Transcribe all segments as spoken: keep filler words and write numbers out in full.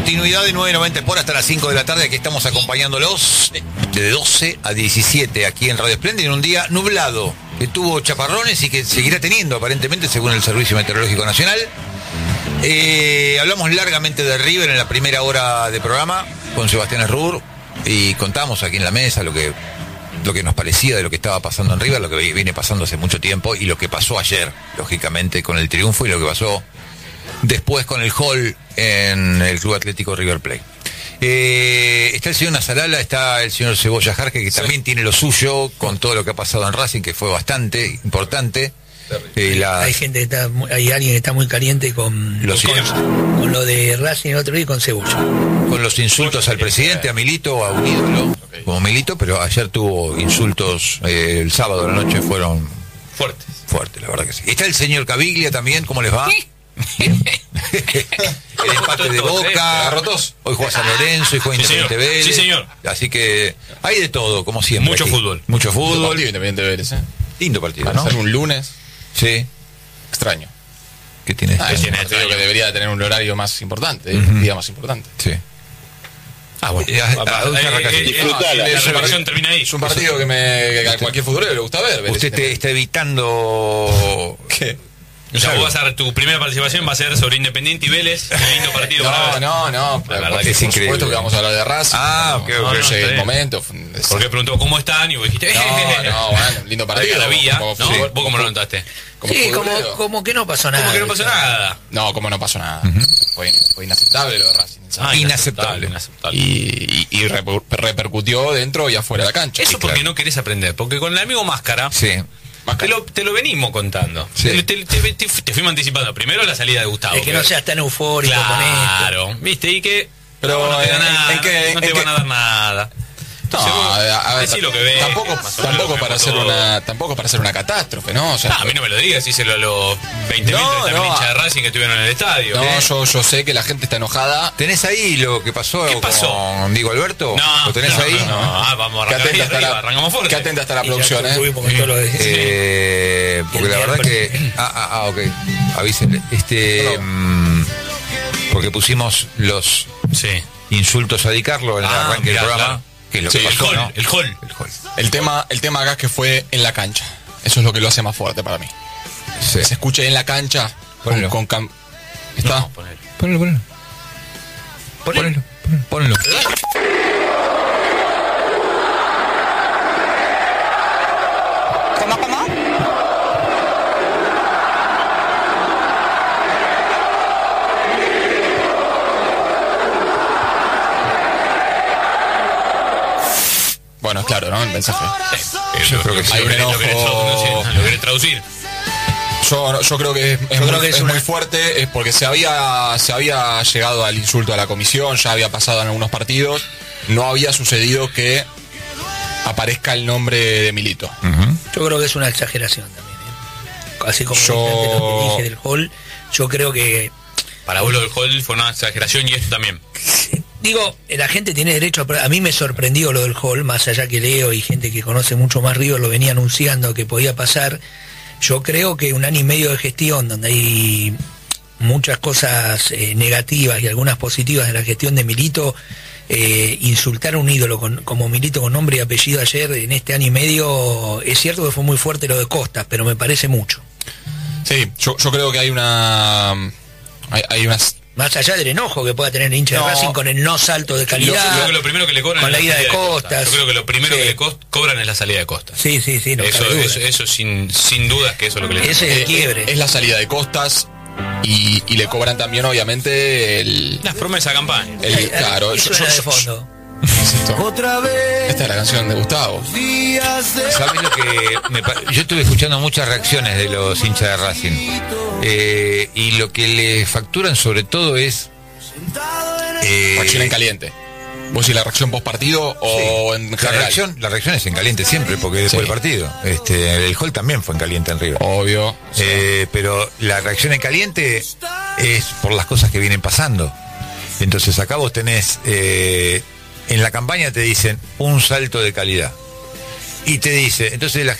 Continuidad de nueve noventa por hasta las cinco de la tarde. Aquí estamos acompañándolos de doce a diecisiete aquí en Radio Espléndida, en un día nublado que tuvo chaparrones y que seguirá teniendo aparentemente según el Servicio Meteorológico Nacional. Eh, hablamos largamente de River en la primera hora de programa con Sebastián Errur y contamos aquí en la mesa lo que, lo que nos parecía de lo que estaba pasando en River, lo que viene pasando hace mucho tiempo y lo que pasó ayer, lógicamente, con el triunfo y lo que pasó después con el Hall en el Club Atlético River Plate. Eh, está el señor Nazarala, está el señor Cebolla Jarque, que sí, también tiene lo suyo con todo lo que ha pasado en Racing, que fue bastante importante. Eh, la... Hay gente que está, hay alguien que está muy caliente con, los con, con lo de Racing el otro día y con Cebolla. Con los insultos al presidente, a Milito, a un ídolo, como Milito, pero ayer tuvo insultos, eh, el sábado de la noche fueron fuertes. Fuertes, la verdad que sí. Está el señor Caviglia también, ¿cómo les va? el empate de Boca, hoy juega San Lorenzo y juega sí, Independiente señor. Vélez. Sí, señor. Así que hay de todo, como siempre. Mucho aquí. fútbol. Mucho fútbol. Partido Independiente Vélez, ¿eh? Lindo partido, Para ¿no? ser un lunes. Sí. Extraño. ¿Qué tiene? Ah, este es un tiene partido extraño? que debería tener un horario más importante, Uh-huh. un día más importante. Sí. Ah, bueno. Eh, ah, ah, Eh, arranca así. eh, eh, Disfrutala. La Es un reparación partido- termina ahí. Es un partido que, me, que a cualquier futbolero le gusta ver. Vélez Usted te, Independiente. está evitando... ¿Qué? O sea, vos vas a, tu primera participación va a ser sobre Independiente y Vélez. Un lindo partido para No, ver. no, no. La verdad porque que es por increíble. supuesto que vamos a hablar de Racing. Ah, ok, no, ok. no No, no, llegue está el bien. momento. fue un desastre. Porque preguntó cómo están y vos dijiste. No, no, bueno, un lindo partido. La vía, Como ¿no? fútbol- ¿Vos cómo lo notaste? como Sí, como, futbolero. como que no pasó nada. ¿Cómo que no pasó nada? No, como no pasó nada. fue, fue inaceptable lo de Racing. Ah, Inaceptable. inaceptable. Y, y, y reper- repercutió dentro y afuera de la cancha. Eso Sí, porque claro. no querés aprender. Porque con el amigo Máscara, Sí. te, lo, te lo venimos contando. Sí. Te, te, te, te- te fuimos anticipando. Primero la salida de Gustavo. Es que no seas tan eufórico Claro. con esto. ¿Viste? Y que. Pero, no te da ¿en- nada. en qué- no te en van qué- a dar nada. No, Entonces, vos a, a ver, decí lo que ves, tampoco, más o menos tampoco lo que para vemos hacer todo. una, tampoco para hacer una catástrofe, ¿no? O sea, Ah, a mí no me lo digas, díselo a los veinte mil, No, treinta mil no. hinchas de Racing que estuvieron en el estadio. no, ¿eh? yo, yo sé que la gente está enojada. ¿Tenés ahí lo que pasó, ¿Qué pasó? con Diego Alberto? No, ¿Lo tenés no, ahí? no, no. Ah, vamos a Que arrancar ahí atenta hasta arriba, la, arrancamos fuerte. que atenta hasta la Y ya producción, ¿eh? estuvimos con todo lo de- Eh, porque Y el la verdad miércoles. que... Ah, ah, ah, ok. Avísenle. Este... mm, porque pusimos los Sí. insultos a Di Carlo en el Ah, arranque mirá, del programa. claro. Que es lo Sí, que El pasó, hall, ¿no? el hall. El hall. El tema, el tema acá es que fue en la cancha. Eso es lo que lo hace más fuerte para mí. Sí. Que se escuche en la cancha con, Ponelo. con cam- ¿Está? No, ponele. Ponelo, ponelo. Ponele. Ponelo. Ponelo. ¿Cómo, cómo? Bueno, es claro, ¿no? El mensaje. Yo creo que sí. Hay un Lo querés enojo. traducir, lo querés traducir. Yo, yo creo que es, es Yo muy, creo que es es una- muy fuerte, es porque se había, se había llegado al insulto a la comisión, ya había pasado en algunos partidos, no había sucedido que aparezca el nombre de Milito. Yo creo que es una exageración también. ¿eh? Así como Yo- dije antes lo que dije del hall, yo creo que... Para vos lo del hall fue una exageración y esto también. Digo, la gente tiene derecho a... A mí me sorprendió lo del hall, más allá que leo y gente que conoce mucho más River lo venía anunciando que podía pasar. Yo creo que un año y medio de gestión donde hay muchas cosas eh, negativas y algunas positivas de la gestión de Milito, eh, insultar a un ídolo con- como Milito con nombre y apellido ayer en este año y medio, es cierto que fue muy fuerte lo de Costas, pero me parece mucho. Sí, yo, yo creo que hay una... Hay, hay unas... Más allá del enojo que pueda tener el hincha No. de Racing con el no salto de Yo calidad. creo que lo primero que le cobran Con es la ida salida de Costas. Yo creo que lo primero Sí. que le cos- cobran es la salida de Costas. Sí, sí, sí, no eso, cabe duda. eso, eso sin, sin dudas que eso es lo que le Ese es el eh, quiebre. Es la salida de Costas y, y le cobran también, obviamente, el... Las promesas de campaña. el Eh, claro, y yo- suena yo- de fondo. ¿qué es esto? Esta es la canción de Gustavo. ¿Sabes lo que me pa- yo estuve escuchando muchas reacciones de los hinchas de Racing eh, y lo que le facturan sobre todo es eh, Reacción en caliente. ¿Vos y la reacción post partido o en la general? reacción, la reacción es en caliente siempre porque después Sí. del partido este, el hall también fue en caliente en River. Obvio. Eh, pero la reacción en caliente es por las cosas que vienen pasando. Entonces acá vos tenés, eh, en la campaña te dicen un salto de calidad. Y te dice, entonces la gente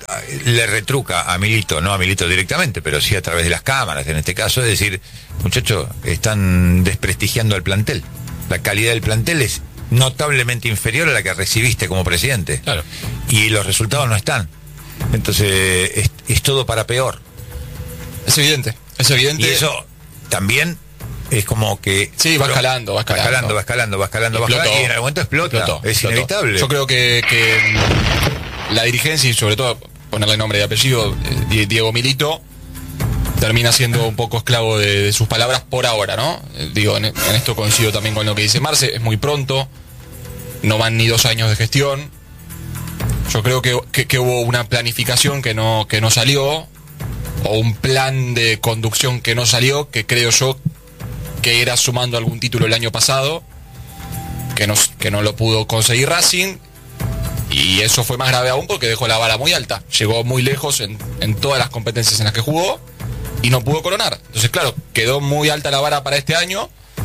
le retruca a Milito, no a Milito directamente, pero sí a través de las cámaras, en este caso, es decir, muchachos, están desprestigiando al plantel. La calidad del plantel es notablemente inferior a la que recibiste como presidente. Claro. Y los resultados no están. Entonces, es, es todo para peor. Es evidente, es evidente. Y eso también es como que... Sí, va escalando, va escalando. Va escalando, va escalando, va escalando, va Explotó. escalando, y en algún momento explota. Explotó, es explotó. inevitable. Yo creo que, que la dirigencia y sobre todo ponerle nombre y apellido, eh, Diego Milito, termina siendo un poco esclavo de, de sus palabras por ahora, ¿no? Eh, digo, en, en esto coincido también con lo que dice Marce, es muy pronto, no van ni dos años de gestión. Yo creo que, que, que hubo una planificación que no, que no salió, o un plan de conducción que no salió, que creo yo que era sumando algún título el año pasado, que no, que no lo pudo conseguir Racing, y eso fue más grave aún porque dejó la vara muy alta, llegó muy lejos en, en todas las competencias en las que jugó y no pudo coronar. Entonces claro, quedó muy alta la vara para este año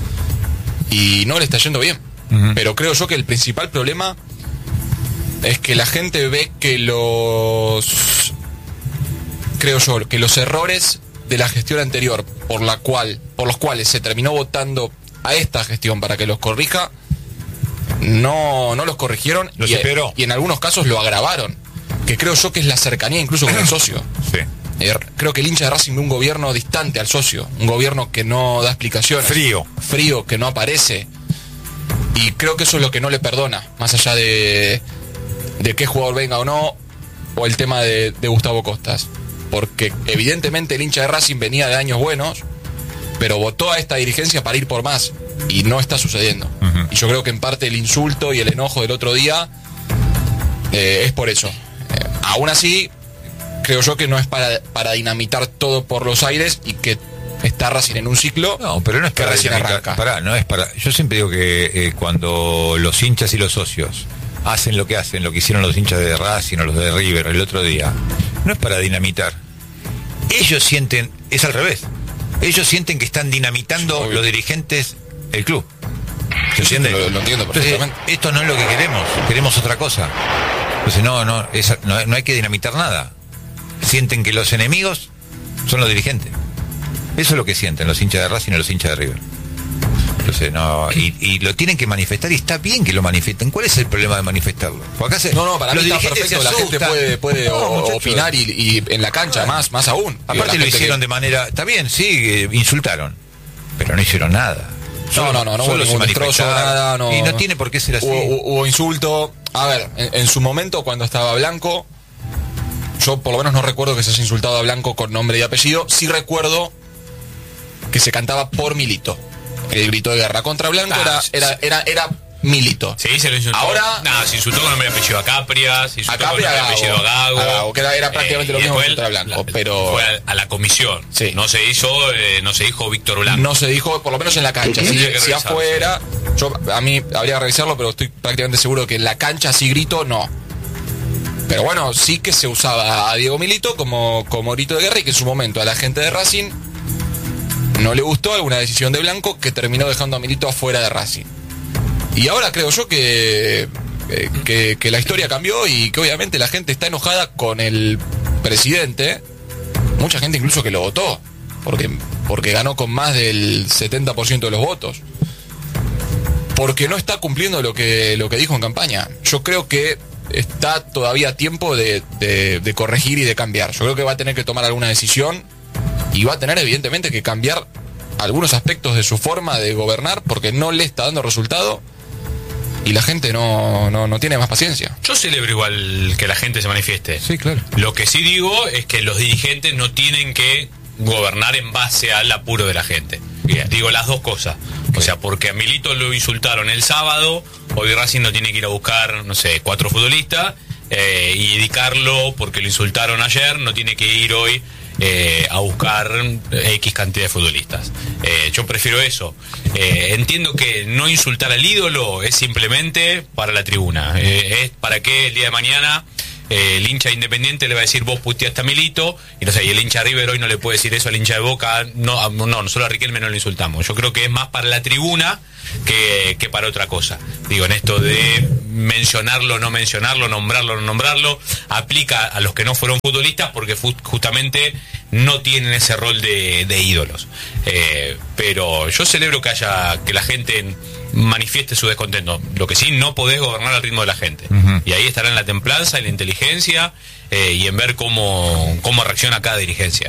y no le está yendo bien. Uh-huh. Pero creo yo que el principal problema es que la gente ve que los creo yo que los errores de la gestión anterior por la cual por los cuales se terminó votando a esta gestión para que los corrija no no los corrigieron los y, esperó. y en algunos casos lo agravaron, que creo yo que es la cercanía incluso con el socio. Sí. Eh, creo que el hincha de Racing ve un gobierno distante al socio, un gobierno que no da explicaciones, frío frío que no aparece, y creo que eso es lo que no le perdona, más allá de de qué jugador venga o no, o el tema de, de Gustavo Costas, porque evidentemente el hincha de Racing venía de años buenos, pero votó a esta dirigencia para ir por más, y no está sucediendo. Uh-huh. Y yo creo que en parte el insulto y el enojo del otro día eh, es por eso. Eh, aún así, creo yo que no es para, para dinamitar todo por los aires y que está Racing en un ciclo. No, pero no es para recién arranca. Pará, no es para. Yo siempre digo que eh, cuando los hinchas y los socios hacen lo que hacen, lo que hicieron los hinchas de Racing o los de River el otro día, no es para dinamitar. Ellos sienten, es al revés. Ellos sienten que están dinamitando Obvio. los dirigentes el club. ¿Se Sí, entiende? lo, lo entiendo perfectamente. Entonces, esto no es lo que queremos, queremos otra cosa. Entonces no, no, es, no, no hay que dinamitar nada. Sienten que los enemigos son los dirigentes. Eso es lo que sienten los hinchas de Racing y los hinchas de River. Entonces, no, y, y lo tienen que manifestar y está bien que lo manifiesten. ¿Cuál es el problema de manifestarlo? Porque acá se, No, no, para los mí está dirigentes perfecto. se La gente asustan. puede, puede No, o- muchachos. opinar y, y en la cancha más, más aún. Digo, la Aparte lo gente hicieron que- de manera... Está bien, sí, eh, insultaron. Pero no hicieron nada. No, no, no, no hubo solo se ningún destrozo, manifestaron. nada, no. Y no tiene por qué ser así. Hubo, hubo- hubo insulto. A ver, en, en su momento cuando estaba Blanco, yo por lo menos no recuerdo que se haya insultado a Blanco con nombre y apellido. Sí recuerdo que se cantaba por Milito. El grito de guerra contra Blanco Ah, era, era, era, era Milito. Sí, se lo insultó. Ahora- Nada, se insultó con nombre y apellido a Capria, se A insultó Capria, con nombre y apellido a Gago. a Gago, que era- era prácticamente lo y mismo que después contra Blanco, la- pero- fue a, a la comisión. Sí. No se hizo, eh, no se dijo Víctor Blanco. No se dijo, por lo menos en la cancha. Si, Tendría que si revisar, afuera, yo a mí habría que revisarlo, pero estoy prácticamente seguro que en la cancha sí grito, no. Pero bueno, sí que se usaba a Diego Milito como, como grito de guerra y que en su momento a la gente de Racing no le gustó alguna decisión de Blanco que terminó dejando a Milito afuera de Racing. Y ahora creo yo que, eh, que, que la historia cambió y que obviamente la gente está enojada con el presidente. Mucha gente incluso que lo votó, porque, porque ganó con más del setenta por ciento de los votos. Porque no está cumpliendo lo que, lo que dijo en campaña. Yo creo que está todavía a tiempo de, de, de corregir y de cambiar. Yo creo que va a tener que tomar alguna decisión y va a tener evidentemente que cambiar algunos aspectos de su forma de gobernar porque no le está dando resultado y la gente no, no, no tiene más paciencia. Yo celebro igual que la gente se manifieste. Sí, claro. Lo que sí digo es que los dirigentes no tienen que gobernar en base al apuro de la gente. Bien. Digo las dos cosas. O sea, porque a Milito lo insultaron el sábado, hoy Racing no tiene que ir a buscar, no sé, cuatro futbolistas eh, y dedicarlo porque lo insultaron ayer, no tiene que ir hoy eh, a buscar X cantidad de futbolistas. Eh, yo prefiero eso. Eh, entiendo que no insultar al ídolo es simplemente para la tribuna. Eh, es para que el día de mañana eh, el hincha Independiente le va a decir vos puteaste a Milito, y no sé, y el hincha River hoy no le puede decir eso al hincha de Boca, no, no, nosotros a Riquelme no lo insultamos. Yo creo que es más para la tribuna que, que para otra cosa. Digo, en esto de mencionarlo, no mencionarlo, nombrarlo, no nombrarlo, aplica a los que no fueron futbolistas porque fu- justamente no tienen ese rol de, de ídolos. Eh, pero yo celebro que haya, que la gente manifieste su descontento. Lo que sí, no podés gobernar al ritmo de la gente. Uh-huh. Y ahí estará en la templanza y la inteligencia eh, y en ver cómo, cómo reacciona cada dirigencia.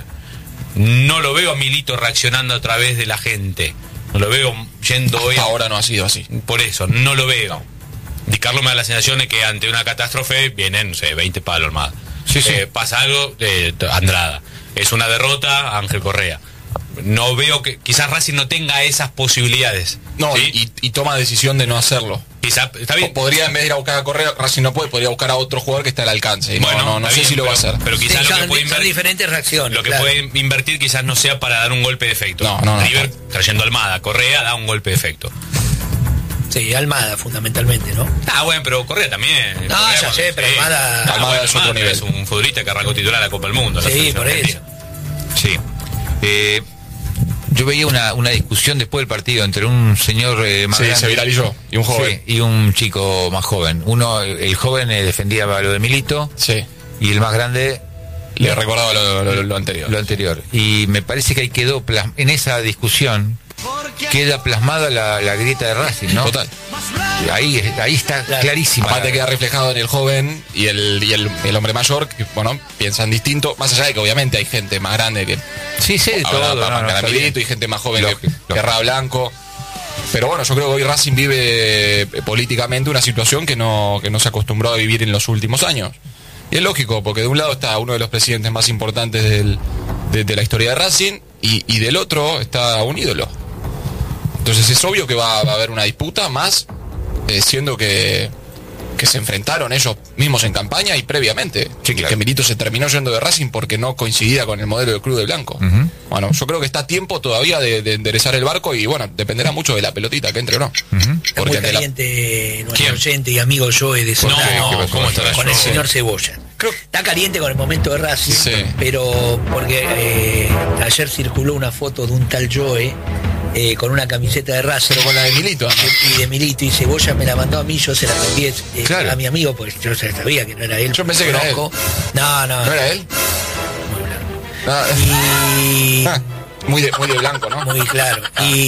No lo veo a Milito reaccionando a través de la gente. No lo veo yendo Hasta hoy. ahora no ha sido así. Por eso, no lo veo. Di Carlos me da la sensación de que ante una catástrofe vienen, no sé, veinte palos más. Sí, sí. Eh, pasa algo, eh, Andrada. Es una derrota, Ángel Correa. No veo que quizás Racing no tenga esas posibilidades. No, ¿sí? y, y toma decisión de no hacerlo. Quizás, está bien. O podría, en vez de ir a buscar a Correa, Racing no puede, podría buscar a otro jugador que está al alcance. Y Bueno, no, no, no está sé bien, si lo pero, va a hacer. Pero quizás Sí, lo son, que puede son invertir, diferentes reacciones. lo que claro. puede invertir quizás no sea para dar un golpe de efecto. No, no, no. River trayendo a Almada, Correa da un golpe de efecto. Sí, Almada fundamentalmente, ¿no? Ah, bueno, pero Correa también. No, Correa, ya sé, pero sí. Almada- Ah, Almada bueno, es otro nivel. Es un futbolista que arrancó titular a la Copa del Mundo. la Sí, selección por argentina. eso. Sí. Eh, yo veía una, una discusión después del partido entre un señor eh, más Sí, grande se viralizó. Y un joven. sí, y un chico más joven. Uno, el joven eh, defendía lo de Milito Sí. y el más grande Le recordaba lo, lo- lo anterior. lo anterior. Y me parece que ahí quedó plas- en esa discusión queda plasmada la, la grieta de Racing, ¿no? Total. Ahí, ahí está Claro. clarísima. Aparte queda reflejado en el joven y el, y el, el hombre mayor, que, bueno, piensan distinto. Más allá de que obviamente hay gente más grande que Sí, sí, de todo. habrá no, para no, bancar a está bien. Milito y gente más joven Lógico, que lógico. querrá Blanco. Pero bueno, yo creo que hoy Racing vive eh, políticamente una situación que no, que no se acostumbró a vivir en los últimos años. Y es lógico, porque de un lado está uno de los presidentes más importantes del- de, de la historia de Racing y, y del otro está un ídolo. Entonces es obvio que va, va a haber una disputa, más eh, siendo que, que se enfrentaron ellos mismos en campaña y previamente. Sí, claro. Que Milito se terminó yendo de Racing porque no coincidía con el modelo del Club de Blanco. Ujú. Bueno, yo creo que está a tiempo todavía de, de enderezar el barco y bueno, dependerá mucho de la pelotita que entre o no. Está Porque muy ante la- caliente nuestro ¿Quién? oyente y amigo Joe de No, Solano, no, ¿cómo estará con el Joe? señor Cebolla. Está caliente con el momento de Racing, Sí. pero porque eh, ayer circuló una foto de un tal Joe eh, con una camiseta de Racing. Pero con la de Milito, ¿no? Y de Milito y Cebolla me la mandó a mí, yo se la envié eh, Claro. a mi amigo, porque yo ya sabía que no era él. Yo pensé que era Conozco. No, no. ¿No era él? Ah, Y ah, muy, de, muy de blanco, ¿no? muy claro.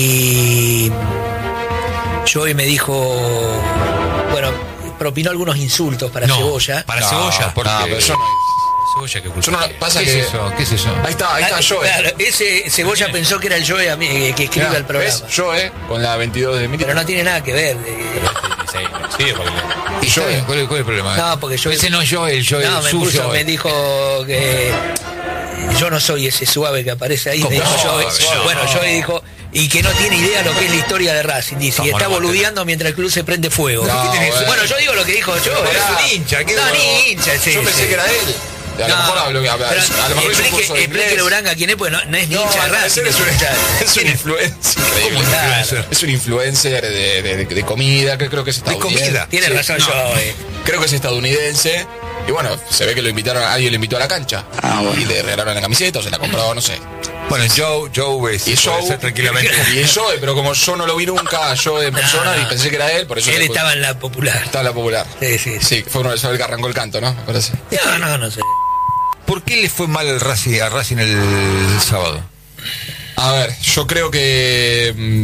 Y Joey me dijo, bueno, propinó algunos insultos para No, Cebolla. para No, Cebolla. ¿por No, qué? pero yo no. Cebolla, ¿qué culpa Yo no tiene? pasa ¿Qué que. es eso? ¿Qué es eso? Ahí está, ahí está Ah, Joe. claro, ese Cebolla pensó que era el Joey a mí, eh, que escribe el programa. ¿Ves? Joe con la veintidós de Milito. Pero no tiene nada que ver. eh, Sí, sí, porque le- ¿Y Yo, Joel? eh. ¿Cuál, es- cuál es el problema? No, porque yo- Ese no es Joel, Joel no, me, suyo. puso, me dijo que yo no soy ese suave que aparece ahí. ¿Cómo Me dijo no? Joey. Suave, Bueno, no. Joey dijo, y que no tiene idea lo que es la historia de Racing, dice, y ¿Cómo está no va a boludeando mientras el club se prende fuego. No, ¿Qué tenés? bueno. Bueno, yo digo lo que dijo Joey. pará. Es un hincha, ¿qué No, bueno? ni hincha, sí, Yo pensé sí. que era él. A lo No, mejor hablo que a, a, pero a lo mejor es un explique- curso de inglés. explíquele, Uranga, quién es, pues no, no es ni No, hincha de al Racing. parecer es un, hincha- es un influencer. increíble. Claro. Es un influencer de, de- de comida, que creo que es estadounidense. comida? Tiene Sí, razón no, Joey. Creo que es estadounidense. Y bueno, se ve que lo invitaron, alguien lo invitó a la cancha. Y le regalaron la camiseta o se la compró, no sé. Bueno, Joe, Joe es, Y puede Joe, ser tranquilamente. y es Joe, pero como yo no lo vi nunca, yo en persona, No, y pensé que era él, por eso Él le- estaba en la popular. estaba en la popular. Sí, sí. Sí, fue uno de esos que arrancó el canto, ¿no? Me parece. No, no, no sé. ¿Por qué le fue mal al Racing, a Racing el sábado? A ver, yo creo que. mm,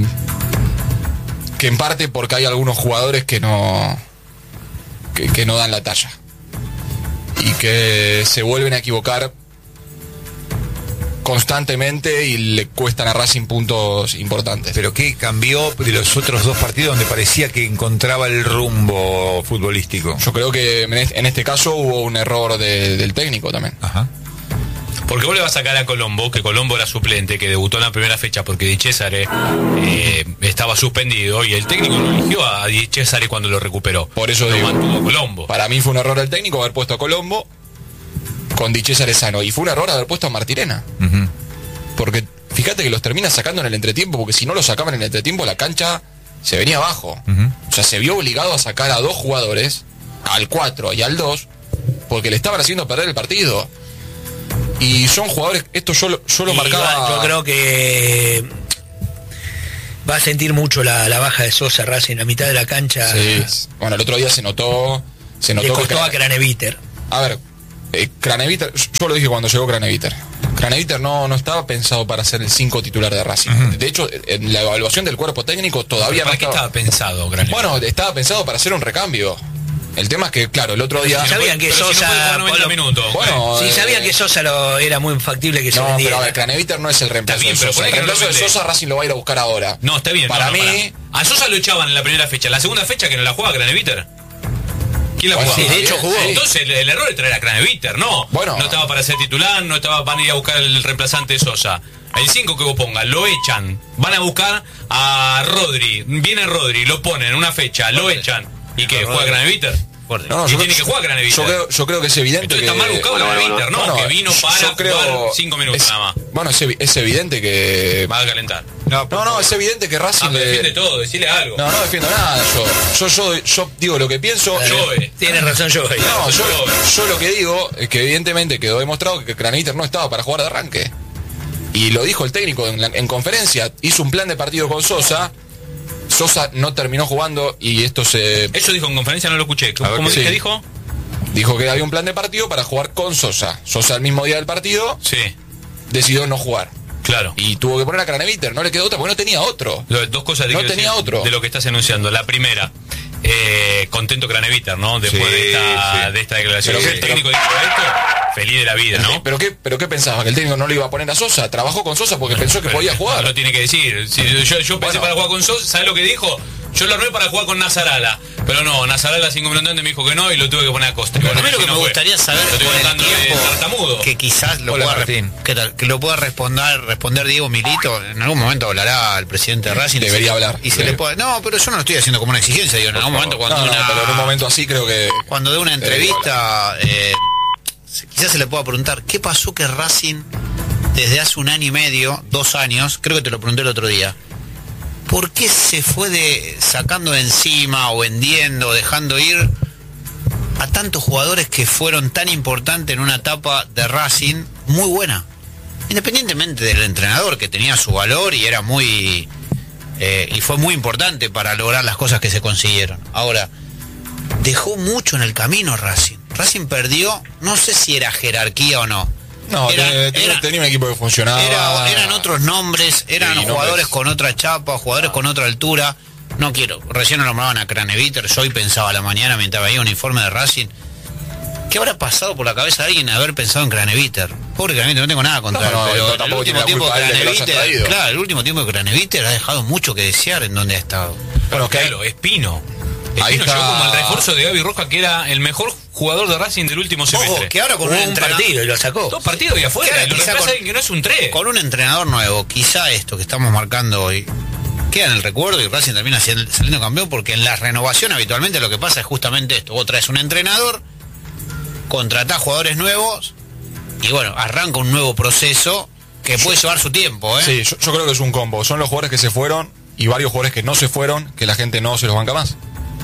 que en parte porque hay algunos jugadores que no. que, que no dan la talla. Y que se vuelven a equivocar constantemente y le cuestan a Racing puntos importantes. ¿Pero qué cambió de los otros dos partidos donde parecía que encontraba el rumbo futbolístico? Yo creo que en este, en este caso hubo un error de- del técnico también. Ajá. Porque vos le vas a sacar a Colombo, que Colombo era suplente, que debutó en la primera fecha porque Di Cesare eh, estaba suspendido y el técnico no eligió a Di Cesare cuando lo recuperó. Por eso lo digo, mantuvo a Colombo. Para mí fue un error del técnico haber puesto a Colombo con Di Cesare sano. Y fue un error haber puesto a Martirena. Ujú. Porque fíjate que los termina sacando en el entretiempo, porque si no lo sacaban en el entretiempo, la cancha se venía abajo. Ujú. O sea, se vio obligado a sacar a dos jugadores, al cuatro y al dos, porque le estaban haciendo perder el partido. Y son jugadores, esto yo, lo- yo lo Y marcaba. igual, yo creo que Va a sentir mucho la, la baja de Sosa Racing, la mitad de la cancha. Sí. Bueno, el otro día se notó... Se notó le costó que a Craneviter. A ver, eh, Craneviter, yo lo dije cuando llegó Craneviter. Craneviter no, no estaba pensado para ser el cinco titular de Racing. Uh-huh. De hecho, en la evaluación del cuerpo técnico todavía no ¿Para estaba... qué estaba pensado Craneviter? Bueno, estaba pensado para hacer un recambio. El tema es que, claro, el otro día... Si sabían que pero Sosa... Si no noventa minutos, bueno, si eh, sabían que Sosa lo, era muy factible que se no, vendiera. pero a ver, Craneviter no es el reemplazo bien, de pero Sosa. El por ahí reemplazo de realmente- Sosa Racing lo va a ir a buscar ahora. No, está bien. Para no, no, mí... para. A Sosa lo echaban en la primera fecha. La segunda fecha que no la jugaba Craneviter. ¿Quién la Bueno, jugaba? sí, de hecho jugó. Entonces el, el error es traer a Craneviter, no. Bueno. No estaba para ser titular, no estaba para ir a buscar el reemplazante de Sosa. El cinco que vos pongas, lo echan. Van a buscar a Rodri. Viene Rodri, lo ponen en una fecha, lo echan. ¿Y qué? ¿Juega Craneviter? No, no, y yo tiene creo- que jugar Craneviter. Yo creo, yo creo que es evidente Entonces que... está mal buscado Craneviter, no, Bueno, que vino para yo creo- jugar cinco minutos es- nada más. Bueno, es, evi- es evidente que... Va a calentar. No, no, es evidente que Racing... Ah, pero le- defiende todo, decile algo. No, no defiendo nada yo. Yo, yo, yo digo lo que pienso. Yo, eh. Tiene razón yo. No, yo, yo- yo lo que digo es que evidentemente quedó demostrado que Craneviter no estaba para jugar de arranque. Y lo dijo el técnico en, la- en conferencia. Hizo un plan de partido con Sosa. Sosa no terminó jugando y esto se... Eso dijo en conferencia, no lo escuché. ¿Cómo, ver, cómo sí. dije, dijo? Dijo que había un plan de partido para jugar con Sosa. Sosa el mismo día del partido Sí, decidió no jugar. claro. Y tuvo que poner a Craneviter. No le quedó otra porque no tenía otro. Lo- Dos cosas te No quiero tenía decir otro. de lo que estás enunciando. La primera, eh, contento Craneviter, ¿no? Después Sí, de, esta, sí. de esta declaración. Pero Si qué- el técnico dijo esto, feliz de la vida, ¿no? ¿Pero qué, ¿Pero qué pensaba? ¿Que el técnico no le iba a poner a Sosa? Trabajó con Sosa porque pensó que Pero podía No jugar. lo tiene que decir. Si yo, yo pensé Bueno. para jugar con Sosa, ¿sabes lo que dijo? Yo lo armé para jugar con Nazarala. Pero no, Nazarala cinco minutos antes me dijo que no y lo tuve que poner a Costa. Lo Bueno, primero si que no me fue. gustaría saber Lo estoy con el tratando de tiempo tartamudo. que quizás lo Hola, pueda, Martín. ¿qué tal? Que lo pueda responder responder Diego Milito. En algún momento hablará el presidente de Racing. Debería y se- hablar. Y se le puede, no, pero yo no lo estoy haciendo como una exigencia, digo, en algún momento cuando No, no, una, pero en un momento así creo que... cuando de una Debería entrevista eh, se- quizás se le pueda preguntar qué pasó que Racing desde hace un año y medio, dos años, creo que te lo pregunté el otro día, ¿por qué se fue de sacando de encima o vendiendo, dejando ir a tantos jugadores que fueron tan importantes en una etapa de Racing muy buena? Independientemente del entrenador, que tenía su valor y era muy eh, y fue muy importante para lograr las cosas que se consiguieron. Ahora, dejó mucho en el camino Racing. Racing perdió, no sé si era jerarquía o no. No, Era- tenía, tenía- era- tenía un equipo que funcionaba. Era- eran otros nombres, eran Sí, jugadores nombres. con otra chapa, jugadores con otra altura. No quiero, recién lo nombraban a Craneviter, yo hoy pensaba a la mañana mientras veía un informe de Racing, ¿qué habrá pasado por la cabeza de alguien haber pensado en Craneviter? Pobre Craneviter, no tengo nada contra No, él, no, pero no, el tampoco último tiene la tiempo de culpa él de que lo hayan Craneviter, traído. claro, el último tiempo de Craneviter ha dejado mucho que desear en donde ha estado. Bueno, que hay- Claro, Espino. Ahí Espino está. llegó como el refuerzo de Gaby Roja, que era el mejor jugador de Racing del último semestre. Ojo, que ahora con Jugó un, un entrena- partido y lo sacó. Dos partidos y afuera. Queda Y lo quizá reemplaza con- alguien que no es un tres. con un entrenador nuevo, quizá esto que estamos marcando hoy queda en el recuerdo y Racing termina siendo- saliendo campeón, porque en la renovación habitualmente lo que pasa es justamente esto: vos traes un entrenador, contratás jugadores nuevos y bueno, arranca un nuevo proceso que puede llevar su tiempo, ¿eh? Sí, yo, yo creo que es un combo. Son los jugadores que se fueron y varios jugadores que no se fueron, que la gente no se los banca más.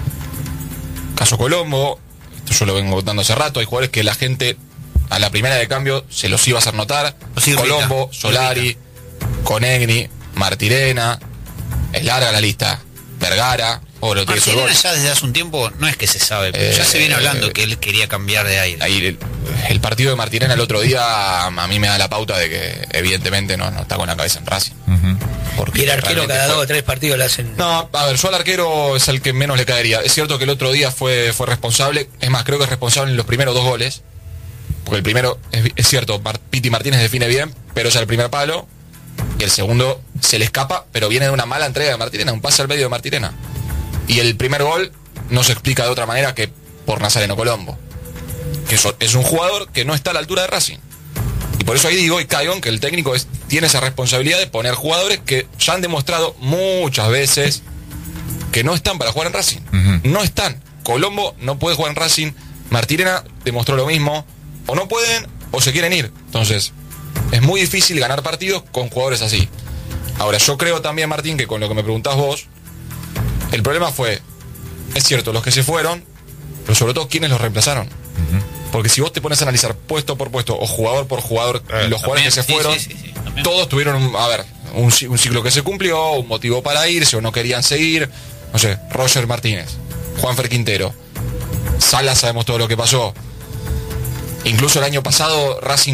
Caso Colombo, esto yo lo vengo contando hace rato, hay jugadores que la gente a la primera de cambio se los iba a hacer notar. Los irrita, Colombo, los Solari, Conegni, Martirena, es larga la lista. Vergara, o lo que hizo el Martirena gol. ya desde hace un tiempo, no es que se sabe, pero Eh, ya se viene hablando eh, que él quería cambiar de aire. Ahí el, el partido de Martirena el otro día a mí me da la pauta de que evidentemente no, no está con la cabeza en Racing. Porque Y el arquero realmente cada fue- dos o tres partidos le hacen. No, a ver, yo al arquero es el que menos le caería. Es cierto que el otro día fue, fue responsable, es más, creo que es responsable en los primeros dos goles. Porque el primero, es, es cierto, Mar- Piti Martínez define bien, pero es el primer palo. Y el segundo se le escapa, pero viene de una mala entrega de Martirena, un pase al medio de Martirena. Y el primer gol no se explica de otra manera que por Nazareno Colombo. Que eso- es un jugador que no está a la altura de Racing. Y por eso ahí digo, y caigo en que el técnico es, tiene esa responsabilidad de poner jugadores que ya han demostrado muchas veces que no están para jugar en Racing. Ujú. No están. Colombo no puede jugar en Racing. Martirena demostró lo mismo. O no pueden o se quieren ir. Entonces, es muy difícil ganar partidos con jugadores así. Ahora, yo creo también, Martín, que con lo que me preguntás vos, el problema fue, es cierto, los que se fueron, pero sobre todo quienes los reemplazaron. Porque si vos te pones a analizar puesto por puesto o jugador por jugador, Eh, los jugadores que se también, fueron, sí, sí, sí, sí, también. todos tuvieron, un- a ver, un, un ciclo que se cumplió, un motivo para irse o no querían seguir. No sé, Roger Martínez, Juanfer Quintero, Salas, sabemos todo lo que pasó. Incluso el año pasado Racing